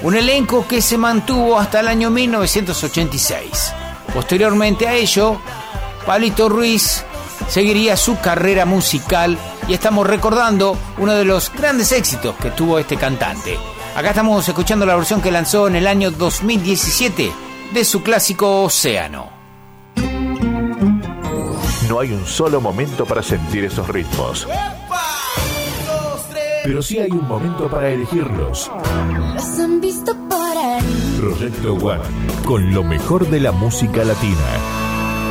Un elenco que se mantuvo hasta el año 1986. Posteriormente a ello, Pablito Ruiz seguiría su carrera musical y estamos recordando uno de los grandes éxitos que tuvo este cantante. Acá estamos escuchando la versión que lanzó en el año 2017 de su clásico Océano. No hay un solo momento para sentir esos ritmos, pero sí hay un momento para elegirlos. Los han visto por ahí. Proyecto One, con lo mejor de la música latina.